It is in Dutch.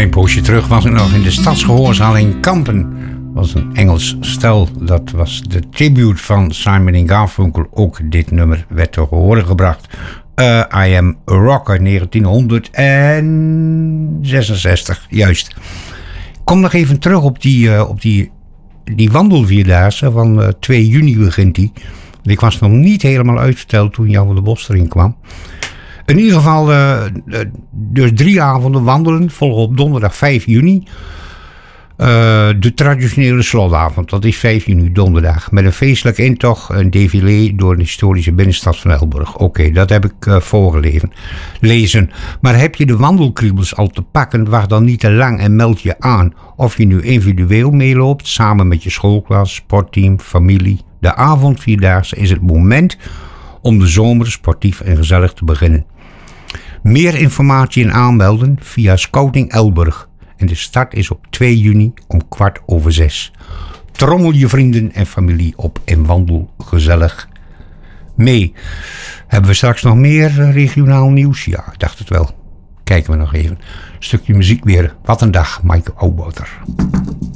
Een poosje terug was ik nog in de Stadsgehoorzaal in Kampen. Dat was een Engels stel. Dat was de tribute van Simon & Garfunkel. Ook dit nummer werd te horen gebracht. I Am a Rocker 1966, juist. Ik kom nog even terug op die wandelvierdaagse van 2 juni begint die. Ik was nog niet helemaal uitverteld toen Jan van der Bos erin kwam. In ieder geval dus 3 avonden wandelen, volgen op donderdag 5 juni. De traditionele slotavond, dat is 5 juni, donderdag. Met een feestelijk intocht, een défilé door de historische binnenstad van Elburg. Oké, dat heb ik voorgelezen. Maar heb je de wandelkriebels al te pakken, wacht dan niet te lang en meld je aan. Of je nu individueel meeloopt, samen met je schoolklas, sportteam, familie. De avondvierdaagse is het moment om de zomer sportief en gezellig te beginnen. Meer informatie en aanmelden via Scouting Elburg. En de start is op 2 juni om 6:15. Trommel je vrienden en familie op en wandel gezellig mee. Hebben we straks nog meer regionaal nieuws? Ja, ik dacht het wel. Kijken we nog even. Een stukje muziek weer. Wat een dag, Mike Oudboter.